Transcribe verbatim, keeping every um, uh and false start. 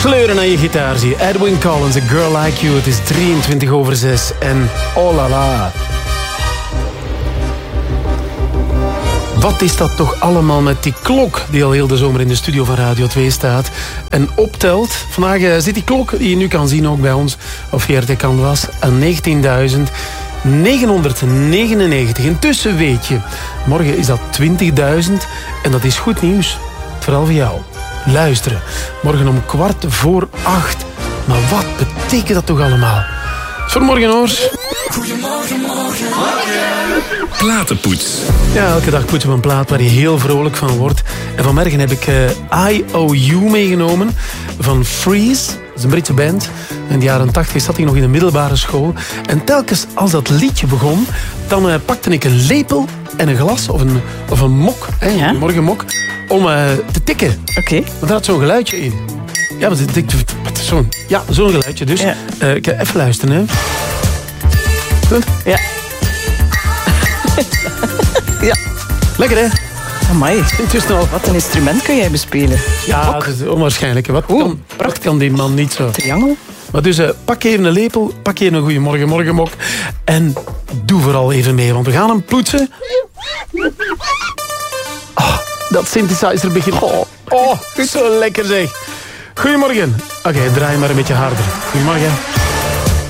Sleuren aan je gitaar, zie je. Edwin Collins, A Girl Like You. Het is drieëntwintig over zes en oh la la. Wat is dat toch allemaal met die klok die al heel de zomer in de studio van Radio twee staat en optelt. Vandaag uh, zit die klok, die je nu kan zien ook bij ons op V R T Canvas, aan negentienduizend negenhonderdnegenennegentig. Intussen weet je, morgen is dat twintigduizend en dat is goed nieuws. Vooral voor jou. Luisteren. Morgen om kwart voor acht. Maar wat betekent dat toch allemaal? Voor morgen hoor. Goedemorgen, morgen, morgen. Platenpoets. Ja, elke dag poetsen we een plaat waar je heel vrolijk van wordt. En vanmorgen heb ik uh, I O U meegenomen van Freeze. Dat is een Britse band. In de jaren tachtig zat ik nog in de middelbare school. En telkens als dat liedje begon, dan uh, pakte ik een lepel en een glas of een, of een mok, hè, Ja? een morgenmok, om uh, te tikken. Oké. Okay. Want daar had zo'n geluidje in. Ja, wat is zo'n ja, zo'n geluidje dus. Ja. Uh, ik ga even luisteren, hè. Goed? Ja. Ja. Lekker, hè? Amai. Intussen al. Wat een instrument kun jij bespelen? Ja, dat is onwaarschijnlijk. Wat, Oeh, kan, wat kan die man niet zo? Triangel? Maar dus uh, pak even een lepel, pak even een goeiemorgen, morgenmok. En doe vooral even mee, want we gaan hem poetsen. Oh, dat synthesizer begint. Oh, oh, zo lekker zeg. Goedemorgen. Oké, okay, draai maar een beetje harder. Goedemorgen.